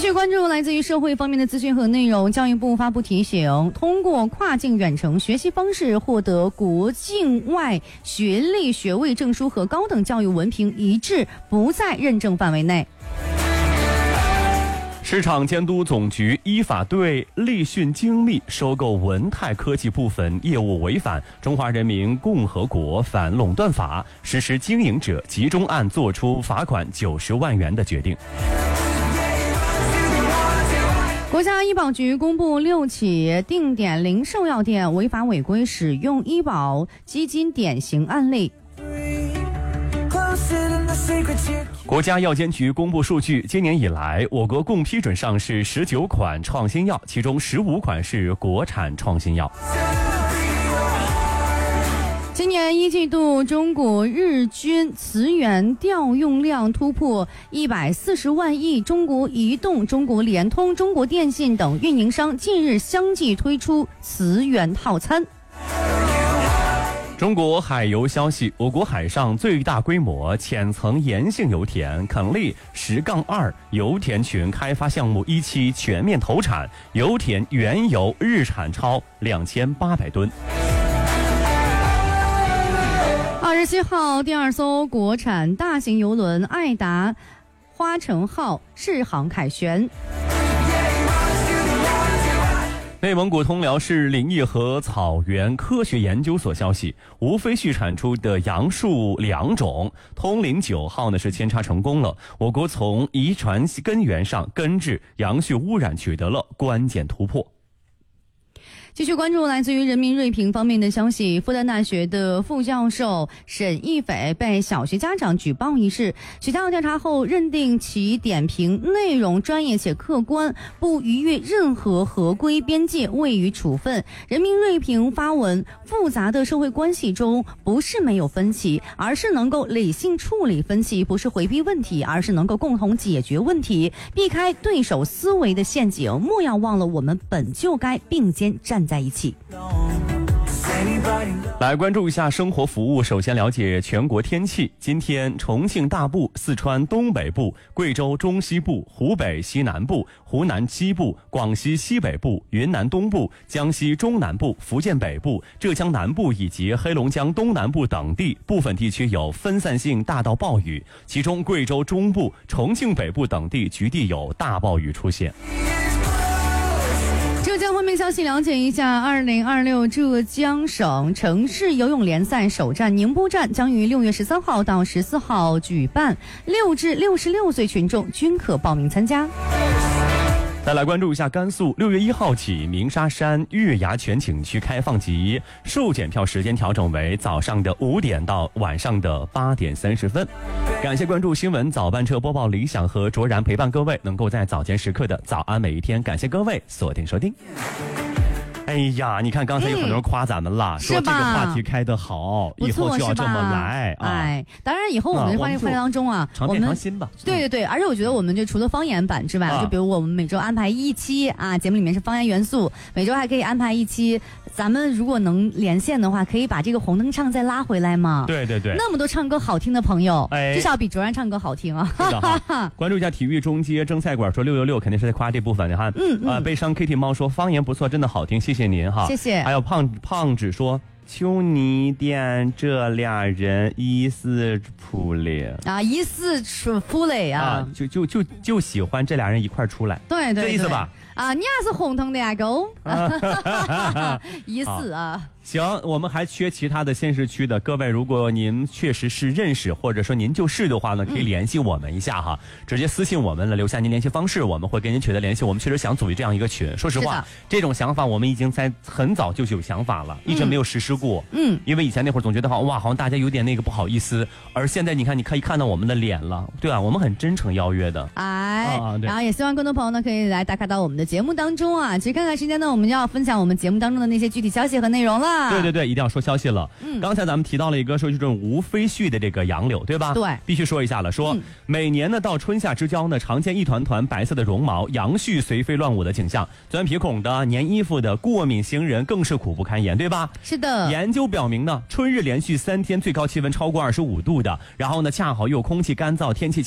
续关注来自于社会方面的资讯和内容。教育部发布提醒，通过跨境远程学习方式获得国境外学历学位证书和高等教育文凭一致，不在认证范围内。 市场监督总局依法对立讯精密收购文泰科技部分业务违反《中华人民共和国反垄断法》实施经营者集中案作出罚款90万元的决定。 国家医保局公布6起定点零售药店违法违规使用医保基金典型案例。 国家药监局公布数据，今年以来，我国共批准上市19款创新药，其中15款是国产创新药。 今年1季度，中国日均磁源调用量突破140万亿。中国移动、中国联通、中国电信等运营商近日相继推出磁源套餐。 中国海油消息，我国海上最大规模浅层岩性油田垦利10-2油田群开发项目1期全面投产，油田原油日产超2800吨。 27号，第2艘国产大型邮轮爱达花城号试航凯旋。 内蒙古通辽市林业和草原科学研究所消息，无非续产出的杨树2种，通林9号是扦插成功了。我国从遗传根源上根治杨絮污染取得了关键突破。 继续关注来自于人民锐评方面的消息，复旦大学的副教授沈义斐被小学家长举报一事，学校调查后认定其点评内容专业且客观，不逾越任何合规边界，未予处分。人民锐评发文，复杂的社会关系中不是没有分歧，而是能够理性处理分歧，不是回避问题，而是能够共同解决问题，避开对手思维的陷阱。莫要忘了，我们本就该并肩站在一起。 来关注一下生活服务，首先了解全国天气。今天重庆大部、四川东北部、贵州中西部、湖北西南部、湖南西部、广西西北部、云南东部、江西中南部、福建北部、浙江南部以及黑龙江东南部等地部分地区有分散性大到暴雨，其中贵州中部、重庆北部等地局地有大暴雨出现。 浙江方面消息了解一下，2026浙江省城市游泳联赛首站宁波站将于6月13号到14号举办，6至66岁群众均可报名参加。 再来关注一下甘肃，6月1号起，鸣沙山月牙泉景区开放及售检票时间调整为早上的5点到晚上的8点30分。感谢关注新闻早班车播报理想和卓然陪伴各位，能够在早间时刻的早安每一天。感谢各位锁定收听。哎呀，你看刚才有很多人夸咱们了，说这个话题开得好，以后就要这么来啊！ 哎，当然以后我们的话题当中啊， 常变常新吧。 对对对，而且我觉得我们就除了方言版之外，就比如我们每周安排1期啊，节目里面是方言元素，每周还可以安排1期。咱们如果能连线的话，可以把这个红灯唱再拉回来嘛？对对对，那么多唱歌好听的朋友，至少比卓然唱歌好听啊！ 是的哈。关注一下体育中街蒸菜馆说666肯定是在夸这部分，你看，悲伤 Kitty 猫说方言不错，真的好听，谢谢您哈， 谢谢。 还有胖子说，求你点这俩人一四出来啊，一四出来啊， 就喜欢这俩人一块出来， 对对， 这意思吧？ 啊，你还是红彤的呀，狗，一四啊。 行，我们还缺其他的县市区的各位，如果您确实是认识，或者说您就是的话呢，可以联系我们一下哈，直接私信我们了，留下您联系方式，我们会跟您取得联系。我们确实想组织这样一个群，说实话，这种想法我们已经在很早就有想法了，一直没有实施过。因为以前那会儿总觉得哇，好像大家有点那个不好意思，而现在你看，你可以看到我们的脸了，对啊，我们很真诚邀约的。 然后也希望更多朋友呢可以来打卡到我们的节目当中啊。其实看看时间呢，我们就要分享我们节目当中的那些具体消息和内容了。 对对对，一定要说消息了。刚才咱们提到了一个说这种无非序的这个杨柳，对吧？对，必须说一下了。说每年呢到春夏之交呢，常见一团团白色的绒毛，杨絮随飞乱舞的景象，钻鼻孔的、粘衣服的、过敏型人更是苦不堪言，对吧？ 是的。 研究表明呢，春日连续3天最高气温超过25度的，然后呢恰好又空气干燥，天气